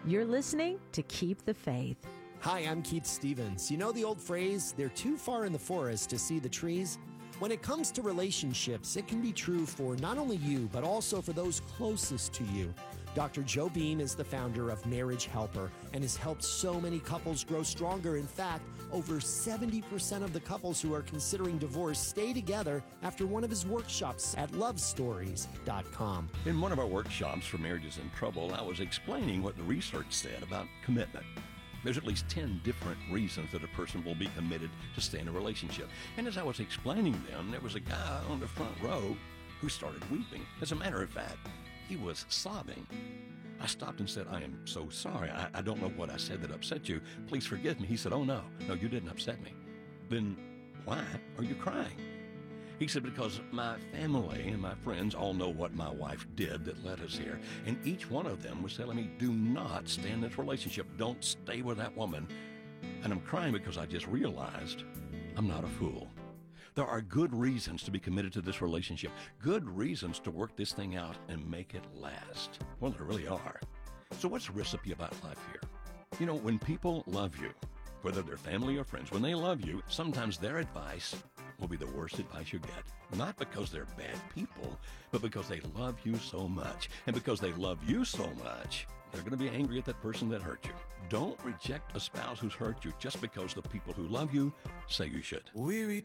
You're listening to Keep the Faith. Hi, I'm Keith Stevens. You know the old phrase, they're too far in the forest to see the trees? When it comes to relationships, it can be true for not only you, but also for those closest to you. Dr. Joe Beam is the founder of Marriage Helper and has helped so many couples grow stronger. In fact, over 70% of the couples who are considering divorce stay together after one of his workshops at lovestories.com. In one of our workshops for Marriages in Trouble, I was explaining what the research said about commitment. There's at least 10 different reasons that a person will be committed to stay in a relationship. And as I was explaining them, there was a guy on the front row who started weeping. As a matter of fact, he was sobbing. I stopped and said, "I am so sorry. I don't know what I said that upset you. Please forgive me." He said, "Oh, no, you didn't upset me." "Then why are you crying?" He said, "Because my family and my friends all know what my wife did that led us here. And each one of them was telling me, do not stay in this relationship. Don't stay with that woman. And I'm crying because I just realized I'm not a fool. There are good reasons to be committed to this relationship. Good reasons to work this thing out and make it last." Well, there really are. So what's the recipe about life here? You know, when people love you, whether they're family or friends, when they love you, sometimes their advice will be the worst advice you get. Not because they're bad people, but because they love you so much. And because they love you so much, they're going to be angry at that person that hurt you. Don't reject a spouse who's hurt you just because the people who love you say you should.